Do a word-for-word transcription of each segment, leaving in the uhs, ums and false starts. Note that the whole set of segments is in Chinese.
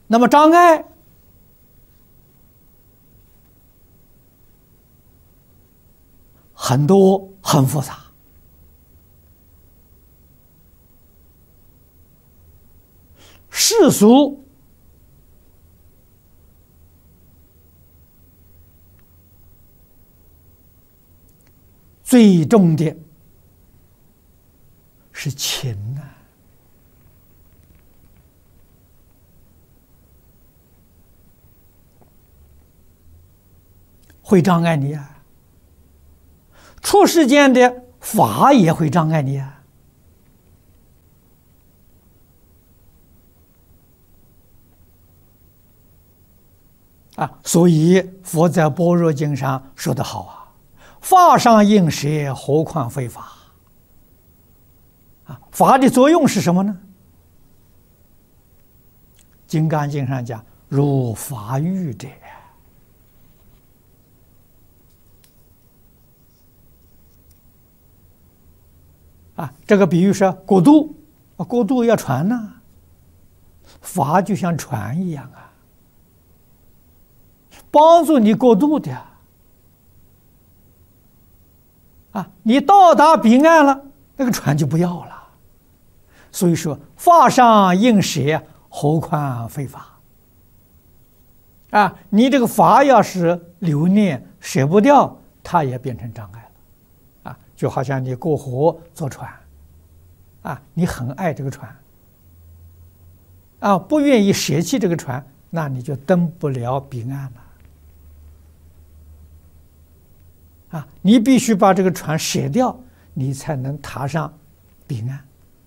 那么障碍很多，很复杂。世俗最重的是情啊，会障碍你啊。出世间的法也会障碍你啊。啊，所以佛在《般若经》上说得好啊，法上应舍，何况非法？啊，法的作用是什么呢？《金刚经》上讲，如法喻者。啊，这个比喻是过渡，啊，过渡要船呐，法就像船一样啊，帮助你过渡的。啊，你到达彼岸了，那个船就不要了。所以说，法上应舍，何况非法？啊，你这个法要是留念舍不掉，它也变成障碍了。啊，就好像你过河坐船，啊，你很爱这个船，啊，不愿意舍弃这个船，那你就登不了彼岸了。啊，你必须把这个船舍掉，你才能踏上彼岸。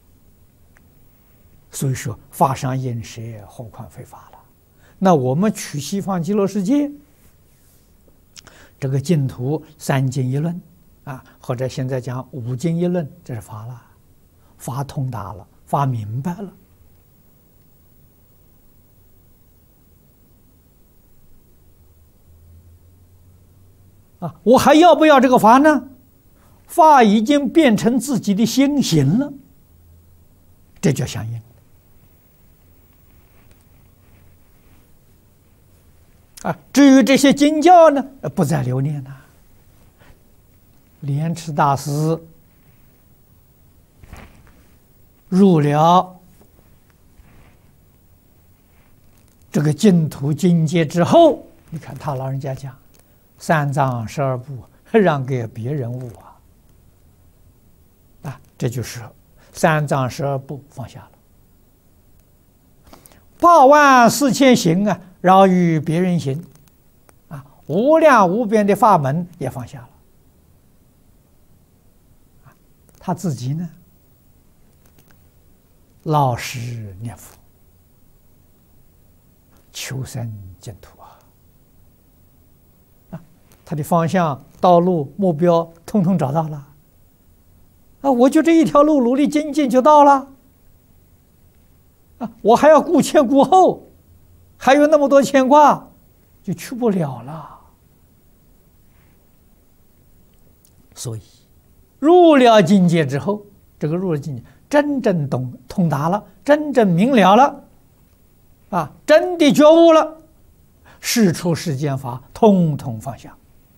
所以说，法上应舍，何况非法了。那我们取西方极乐世界，这个净土三经一论啊，或者现在讲五经一论，这是法了，法通达了，法明白了。啊，我还要不要这个法呢？法已经变成自己的心行了，这叫相应。啊，至于这些经教呢，不再留念了。莲池大师入了这个净土境界之后，你看他老人家讲。三藏十二部让给别人悟啊，啊，这就是三藏十二部放下了，八万四千行啊，饶于别人行，啊，无量无边的法门也放下了，啊，他自己呢，老实念佛，求生净土啊。他的方向、道路、目标，通通找到了。啊，我就这一条路努力精进就到了。啊，我还要顾前顾后，还有那么多牵挂，就去不了了。所以，入了境界之后，这个入了境界，真正懂通达了，真正明了了，啊，真的觉悟了，世出世间法，通通放下。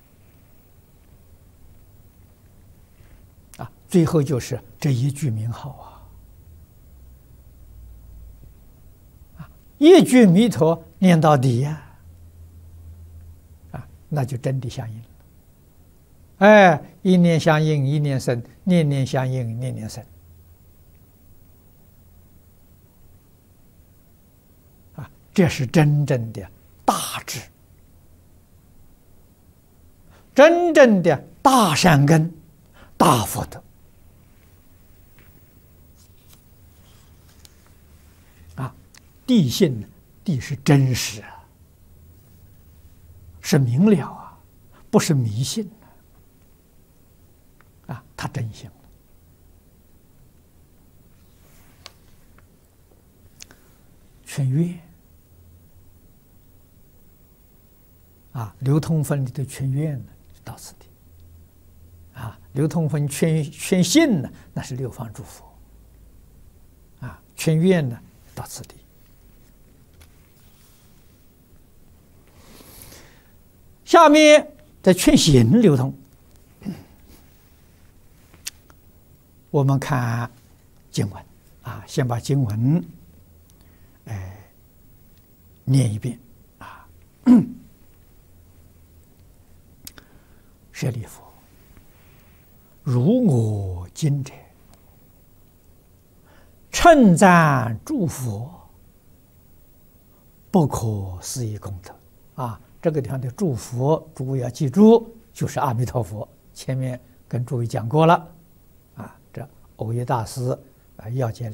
最后就是这一句名号啊，啊，一句弥陀念到底呀，啊，那就真的相应了。哎，一念相应，一念生；念念相应，念念生。啊，这是真正的大智，真正的大善根、大福德。地性呢？地是真实啊，是明了啊，不是迷信啊，啊，它真性了。劝愿啊，流通分里的劝愿呢，到此地啊，流通分劝劝信呢，那是六方诸佛啊，劝愿呢，到此地。 下面在劝行流通，我们看经文啊，先把经文哎念一遍啊。舍利弗，如我今者，称赞诸佛，不可思议功德啊！这个地方的诸佛，诸位要记住，就是阿弥陀佛。前面跟诸位讲过了啊，这藕益大师啊要解。